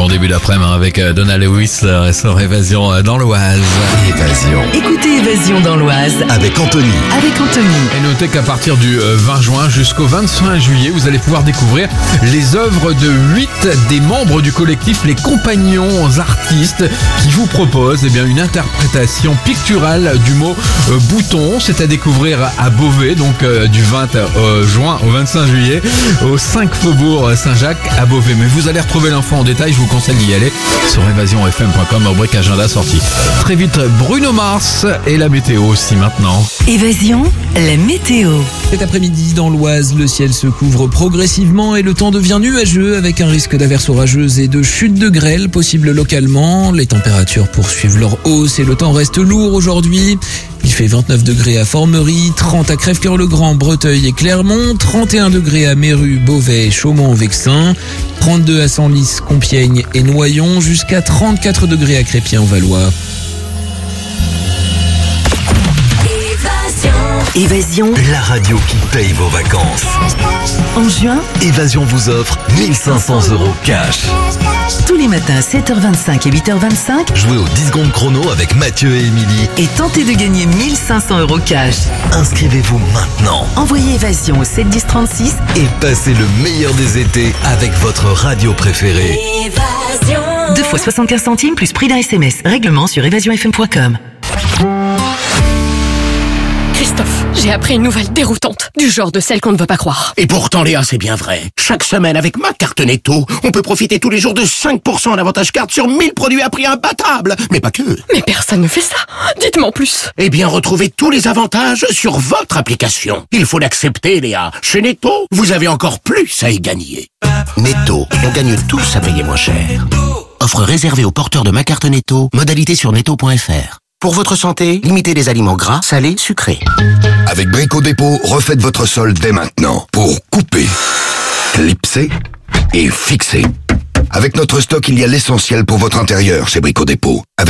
début d'après-midi avec Donna Lewis et son Évasion dans l'Oise. Évasion. Écoutez Évasion dans l'Oise Avec Anthony. Et notez qu'à partir du 20 juin jusqu'au 25 juillet, vous allez pouvoir découvrir les œuvres de 8 des membres du collectif Les Compagnons Artistes qui vous proposent une interprétation picturale du mot bouton. C'est à découvrir à Beauvais, donc du 20 juin au 25 juillet, au 5 Faubourg Saint-Jacques à Beauvais. Mais vous allez retrouver l'info en détail, je vous conseille d'y aller sur évasionfm.com, rubrique agenda sortie. Très vite, Bruno Mars et la météo aussi maintenant. Évasion, la météo. Cet après-midi, dans l'Oise, le ciel se couvre progressivement et le temps devient nuageux avec un risque d'averses orageuses et de chute de grêle possible localement. Les températures poursuivent leur hausse et le temps reste lourd aujourd'hui. Il fait 29 degrés à Formerie, 30 à Crèvecœur-le-Grand, Breteuil et Clermont, 31 degrés à Méru, Beauvais, Chaumont-Vexin, 32 à Senlis, Compiègne et Noyon, jusqu'à 34 degrés à Crépy-en-Valois. Évasion, La radio qui paye vos vacances. en juin, Évasion vous offre 1500 € cash. tous les matins 7h25 et 8h25 Jouez au 10 secondes chrono avec Mathieu et Émilie. et tentez de gagner 1500 € cash. Inscrivez-vous maintenant Envoyez Évasion au 71036 et passez le meilleur des étés avec votre radio préférée. 2 fois 75 centimes plus prix d'un SMS. Règlement sur évasionfm.com. Christophe, j'ai appris une nouvelle déroutante, du genre de celle qu'on ne veut pas croire. Et pourtant, Léa, c'est bien vrai. Chaque semaine, avec ma carte Netto, on peut profiter tous les jours de 5% d'avantage carte sur 1000 produits à prix imbattable. Mais pas que. Mais personne ne fait ça. Dites-moi en plus. Eh bien, retrouvez tous les avantages sur votre application. Il faut l'accepter, Léa. Chez Netto, vous avez encore plus à y gagner. Netto, on gagne tous à payer moins cher. Offre réservée aux porteurs de ma carte Netto. Modalité sur netto.fr. Pour votre santé, limitez les aliments gras, salés, sucrés. Avec Brico Dépôt, refaites votre sol dès maintenant pour couper, clipser et fixer. Avec notre stock, il y a l'essentiel pour votre intérieur chez Brico Dépôt.